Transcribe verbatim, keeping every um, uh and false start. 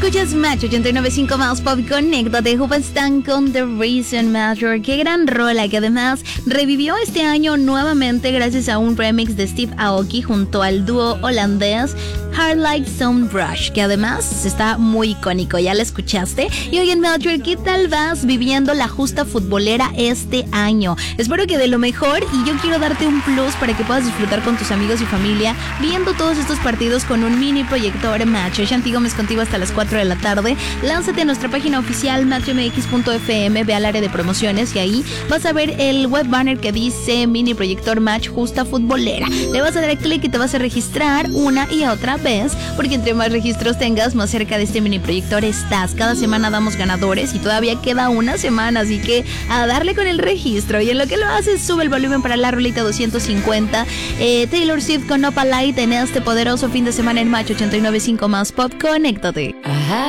Escuchas Match ochenta y nueve punto cinco más Pop. Conéctate, Hoobastank con The Reason Matter. Qué gran rola que además revivió este año nuevamente gracias a un remix de Steve Aoki junto al dúo holandés Hard Like Stone Brush, que además está muy icónico, ya la escuchaste. Y hoy en Melcher, ¿qué tal vas viviendo la justa futbolera este año? Espero que de lo mejor, y yo quiero darte un plus para que puedas disfrutar con tus amigos y familia viendo todos estos partidos con un mini proyector Match. Shanti Gómez contigo hasta las cuatro de la tarde. Lánzate a nuestra página oficial match m x punto f m, ve al área de promociones y ahí vas a ver el web banner que dice mini proyector Match justa futbolera. Le vas a dar clic y te vas a registrar una y otra vez, porque entre más registros tengas, más cerca de este mini proyector estás. Cada semana damos ganadores y todavía queda una semana, así que a darle con el registro. Y en lo que lo haces, sube el volumen para la rolita doscientos cincuenta. eh, Taylor Swift con Opalite en este poderoso fin de semana en Match ochenta y nueve punto cinco más Pop. Conéctate. Ajá.